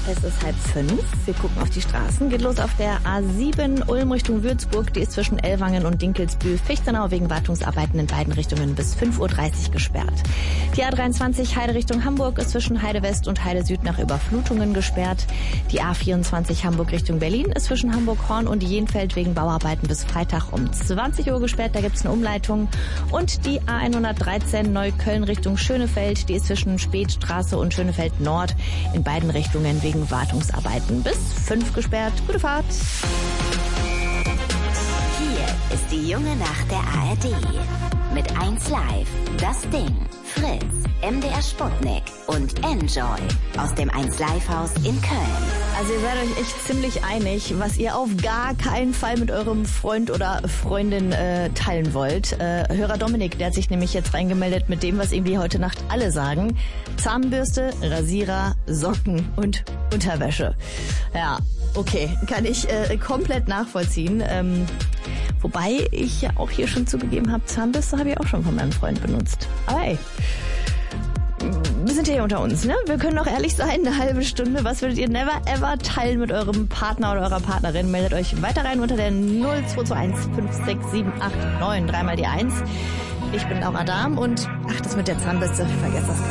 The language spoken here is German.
Es ist 4:30. Wir gucken auf die Straßen. Geht los auf der A7 Ulm Richtung Würzburg. Die ist zwischen Ellwangen und Dinkelsbühl-Fichtenau wegen Wartungsarbeiten in beiden Richtungen bis 5:30 Uhr gesperrt. Die A23 Heide Richtung Hamburg ist zwischen Heide West und Heide Süd nach Überflutungen gesperrt. Die A24 Hamburg Richtung Berlin ist zwischen Hamburg-Horn und Jenfeld wegen Bauarbeiten bis Freitag um 20 Uhr gesperrt. Da gibt's eine Umleitung. Und die A113 Neukölln Richtung Schönefeld. Die ist zwischen Spätstraße und Schönefeld Nord in beiden Richtungen wegen Wartungsarbeiten bis 5 gesperrt. Gute Fahrt. Hier ist die junge Nacht der ARD. Mit 1 Live, Das Ding, Fritz, MDR Sputnik und Enjoy aus dem 1 Live Haus in Köln. Also ihr seid euch echt ziemlich einig, was ihr auf gar keinen Fall mit eurem Freund oder Freundin teilen wollt. Hörer Dominik, der hat sich nämlich jetzt reingemeldet mit dem, was irgendwie heute Nacht alle sagen. Zahnbürste, Rasierer, Socken und Unterwäsche. Ja, okay, kann ich komplett nachvollziehen. Wobei ich ja auch hier schon zugegeben habe, Zahnbürste habe ich auch schon von meinem Freund benutzt. Aber ey, wir sind hier unter uns, ne? Wir können auch ehrlich sein, eine halbe Stunde. Was würdet ihr never ever teilen mit eurem Partner oder eurer Partnerin? Meldet euch weiter rein unter der 0221 56789, 3 mal die 1. Ich bin Laura Dahm und ach, das mit der Zahnbürste, vergesst das.